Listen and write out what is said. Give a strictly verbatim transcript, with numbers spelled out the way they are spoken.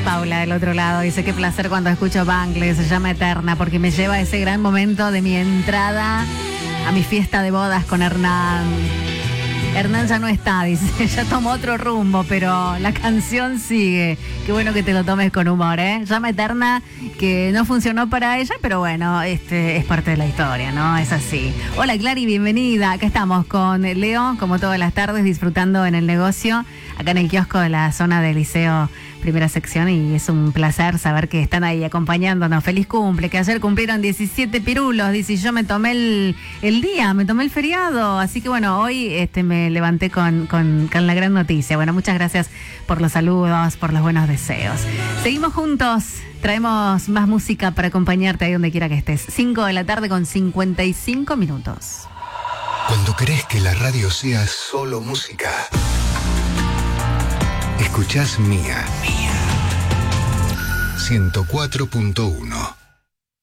Paula del otro lado. Dice, qué placer cuando escucho Bangles, se llama Eterna, porque me lleva a ese gran momento de mi entrada a mi fiesta de bodas con Hernán. Hernán ya no está, dice, ya tomó otro rumbo, pero la canción sigue. Qué bueno que te lo tomes con humor, ¿eh? Llama Eterna, que no funcionó para ella, pero bueno, este es parte de la historia, ¿no? Es así. Hola, Clary, bienvenida. Acá estamos con Leo, como todas las tardes, disfrutando en el negocio, acá en el kiosco de la zona del Liceo Primera Sección, y es un placer saber que están ahí acompañándonos. Feliz cumple, que ayer cumplieron diecisiete pirulos, dice, yo me tomé el, el día, me tomé el feriado, así que bueno, hoy este me levanté con, con, con la gran noticia. Bueno, muchas gracias por los saludos, por los buenos deseos. Seguimos juntos, traemos más música para acompañarte ahí donde quiera que estés. cinco de la tarde con cincuenta y cinco minutos. Cuando querés que la radio sea solo música, escuchás Mía. Mía. ciento cuatro punto uno.